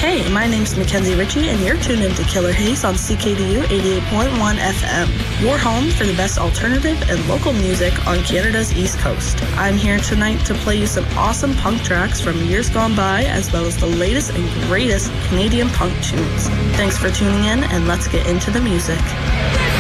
Hey, my name's Mackenzie Ritchie, and you're tuned into Killer Haze on CKDU 88.1 FM, your home for the best alternative and local music on Canada's East Coast. I'm here tonight to play you some awesome punk tracks from years gone by, as well as the latest and greatest Canadian punk tunes. Thanks for tuning in, and let's get into the music.